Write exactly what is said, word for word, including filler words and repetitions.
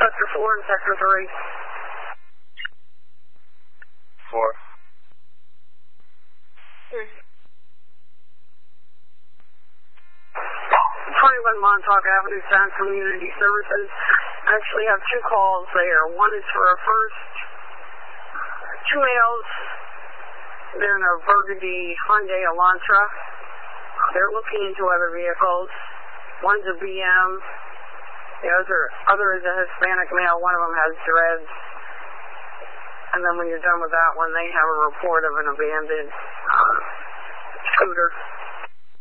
Sector four and Sector three. Four. Hmm. twenty-one Montauk Avenue, Sound Community Services. I actually have two calls there. One is for a first, two males. They're in a Burgundy Hyundai Elantra. They're looking into other vehicles. One's a B M. The other, other is a Hispanic male. One of them has dreads. And then when you're done with that one, they have a report of an abandoned uh, scooter.